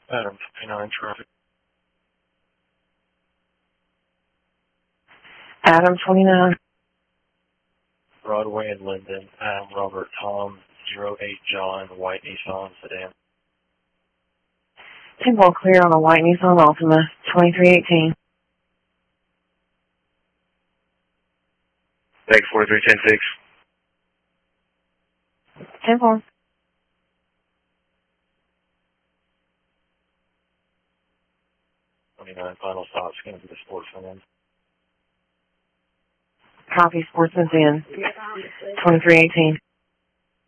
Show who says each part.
Speaker 1: Adam 29 traffic.
Speaker 2: Adam 29.
Speaker 1: Broadway and Linden. Adam Robert Tom 08 John White Nissan sedan.
Speaker 2: 10 ball clear on a white Nissan Altima 2318.
Speaker 3: Thanks, 4310-6.
Speaker 2: 10 ball.
Speaker 1: Final stop's going to be the Sportsman.
Speaker 2: Copy, Sportsman's in 2318.